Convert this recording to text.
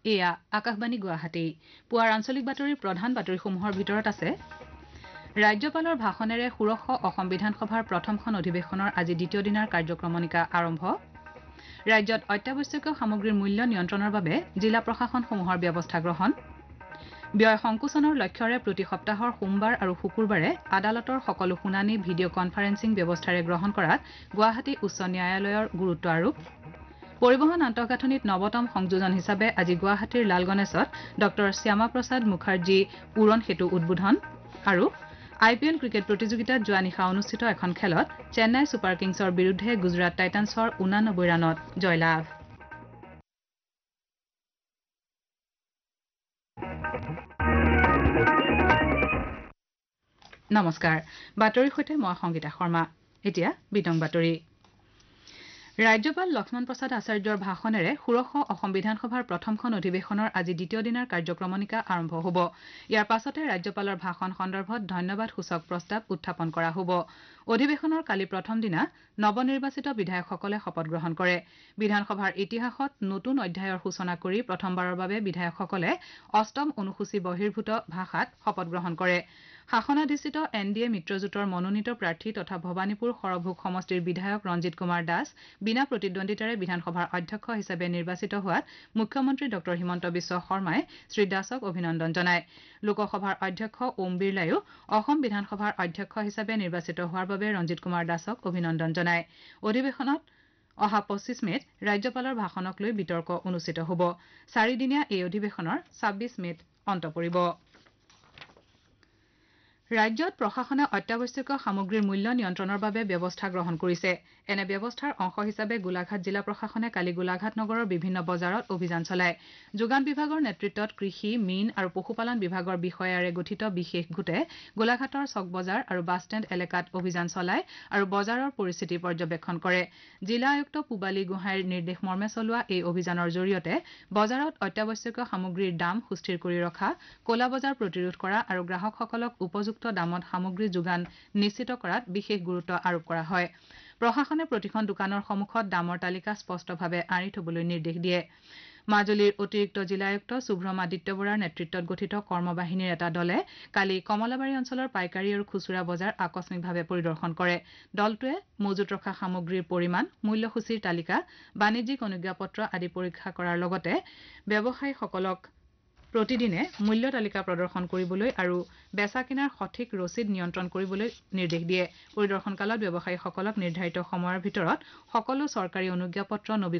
এয়া আকাশবাণী গুৱাহাটী পুৱাৰ আঞ্চলিক বাতৰিৰ প্ৰধান বাতৰিসমূহৰ ভিতৰত আছে ৰাজ্যপালৰ ভাষণেৰে ষোড়শ অসম বিধানসভাৰ প্ৰথমখন অধিৱেশনৰ আজি দ্বিতীয় দিনাৰ কাৰ্যক্ৰমণিকা আৰম্ভ ৰাজ্যত অত্যাৱশ্যকীয় সামগ্ৰীৰ মূল্য নিয়ন্ত্ৰণৰ বাবে জিলা প্ৰশাসনসমূহৰ ব্যৱস্থা গ্ৰহণ ব্যয় সংকোচনৰ লক্ষ্যৰে প্ৰতি সপ্তাহৰ সোমবাৰ আৰু শুকুৰবাৰে আদালতৰ সকলো শুনানি ভিডিঅ' কনফাৰেন্সিং ব্যৱস্থাৰে গ্ৰহণ কৰাত গুৱাহাটী উচ্চ ন্যায়ালয়ৰ গুৰুত্ব আৰোপ পৰিবহন আন্তঃগাঁথনিত নৱতম সংযোজন হিচাপে আজি গুৱাহাটীৰ লালগণেশত ড শ্যামা প্ৰসাদ মুখাৰ্জী উৰণ সেতু উদ্বোধন আৰু IPL ক্ৰিকেট প্ৰতিযোগিতাত যোৱা নিশা অনুষ্ঠিত এখন খেলত চেন্নাই ছুপাৰ কিংছৰ বিৰুদ্ধে গুজৰাট টাইটান্ছৰ 89 ৰানত জয়লাভ নমস্কাৰ বাতৰিৰ সৈতে মই সংগীতা শৰ্মা এতিয়া বিতং বাতৰি ৰাজ্যপাল লক্ষ্মণ প্ৰসাদ আচাৰ্যৰ ভাষণেৰে ষোড়শ অসম বিধানসভাৰ প্ৰথমখন অধিৱেশনৰ আজি দ্বিতীয় দিনাৰ কাৰ্যক্ৰমণিকা আৰম্ভ হ'ব ইয়াৰ পাছতে ৰাজ্যপালৰ ভাষণ সন্দৰ্ভত ধন্যবাদ সূচক প্ৰস্তাৱ উত্থাপন কৰা হ'ব অধিৱেশনৰ কালি প্ৰথম দিনা নৱনিৰ্বাচিত বিধায়কসকলে শপত গ্ৰহণ কৰে বিধানসভাৰ ইতিহাসত নতুন অধ্যায়ৰ সূচনা কৰি প্ৰথমবাৰৰ বাবে বিধায়কসকলে অষ্টম অনুসূচী বহিৰ্ভূত ভাষাত শপত গ্ৰহণ কৰে শাসনাধিষ্ঠিত NDA মিত্ৰজোঁটৰ মনোনীত প্ৰাৰ্থী তথা ভৱানীপুৰ সৰভোগ সমষ্টিৰ বিধায়ক ৰঞ্জিত কুমাৰ দাস বিনা প্ৰতিদ্বন্দ্বিতাৰে বিধানসভাৰ অধ্যক্ষ হিচাপে নিৰ্বাচিত হোৱাত মুখ্যমন্ত্ৰী ড হিমন্ত বিশ্ব শৰ্মাই শ্ৰী দাসক অভিনন্দন জনায় লোকসভাৰ অধ্যক্ষ ওম বিৰলাইও অসম বিধানসভাৰ অধ্যক্ষ হিচাপে নিৰ্বাচিত হোৱাৰ বাবে ৰঞ্জিত কুমাৰ দাসক অভিনন্দন জনায় অধিৱেশনত অহা 25 মেত ৰাজ্যপালৰ ভাষণক লৈ বিতৰ্ক অনুষ্ঠিত হ'ব 4 দিনীয়া এই অধিৱেশনৰ 26 মেত অন্ত পৰিব ৰাজ্যত প্ৰশাসনে অত্যাৱশ্যকীয় সামগ্ৰীৰ মূল্য নিয়ন্ত্ৰণৰ বাবে ব্যৱস্থা গ্ৰহণ কৰিছে এনে ব্যৱস্থাৰ অংশ হিচাপে গোলাঘাট জিলা প্ৰশাসনে কালি গোলাঘাট নগৰৰ বিভিন্ন বজাৰত অভিযান চলায় যোগান বিভাগৰ নেতৃত্বত কৃষি মীন আৰু পশুপালন বিভাগৰ বিষয়াৰে গঠিত বিশেষ গোটে গোলাঘাটৰ চক বজাৰ আৰু বাছ ষ্টেণ্ড এলেকাত অভিযান চলায় আৰু বজাৰৰ পৰিস্থিতি পৰ্যবেক্ষণ কৰে জিলা আয়ুক্ত পূবালী গোহাঁইৰ নিৰ্দেশ মৰ্মে চলোৱা এই অভিযানৰ জৰিয়তে বজাৰত অত্যাৱশ্যকীয় সামগ্ৰীৰ দাম সুস্থিৰ কৰি ৰখা ক'লা বজাৰ প্ৰতিৰোধ কৰা আৰু গ্ৰাহকসকলক উপযুক্ত দামত সামগ্ৰী যোগান নিশ্চিত কৰাত বিশেষ গুৰুত্ব আৰোপ কৰা হয় প্ৰশাসনে প্ৰতিখন দোকানৰ সন্মুখত দামৰ তালিকা স্পষ্টভাৱে আঁৰি থবলৈ নিৰ্দেশ দিয়ে মাজুলীৰ অতিৰিক্ত জিলা আয়ুক্ত শুভ্ৰম আদিত্য বৰাৰ নেতৃত্বত গঠিত কৰ্মবাহিনীৰ এটা দলে কালি কমলাবাৰী অঞ্চলৰ পাইকাৰী আৰু খুচুৰা বজাৰ আকস্মিকভাৱে পৰিদৰ্শন কৰে দলটোৱে মজুত ৰখা সামগ্ৰীৰ পৰিমাণ মূল্যসূচীৰ তালিকা বাণিজ্যিক অনুজ্ঞাপত্ৰ আদি পৰীক্ষা কৰাৰ লগতে ব্যৱসায়ীসকলক প্ৰতিদিনে মূল্য তালিকা প্ৰদৰ্শন কৰিবলৈ আৰু বেচা কিনাৰ সঠিক ৰচিদ নিয়ন্ত্ৰণ কৰিবলৈ নিৰ্দেশ দিয়ে পৰিদৰ্শন কালত ব্যৱসায়ীসকলক নিৰ্ধাৰিত সময়ৰ ভিতৰত সকলো চৰকাৰী অনুজ্ঞাপত্ৰ